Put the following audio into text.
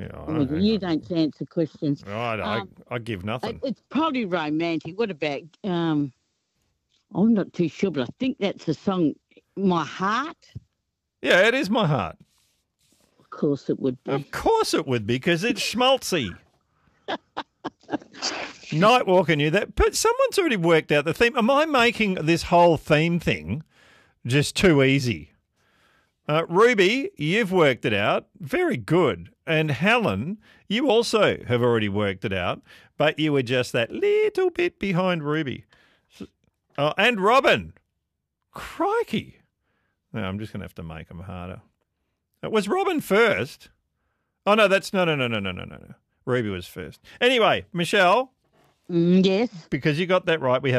Yeah, I mean, hang you on. don't answer questions. I give nothing. It's probably romantic. What about? I'm not too sure, but I think that's the song, "My Heart." Yeah, it is my heart. Of course, it would Of be. course it would be, because it's schmaltzy. Nightwalker knew that, but someone's already worked out the theme. Am I making this whole theme thing just too easy? Ruby, you've worked it out. Very good. And Helen, you also have already worked it out, but you were just that little bit behind Ruby. And Robin. Crikey. No, I'm just going to have to make them harder. Was Robin first? Oh, no, that's no. Ruby was first. Anyway, Michelle. Yes. Because you got that right, we have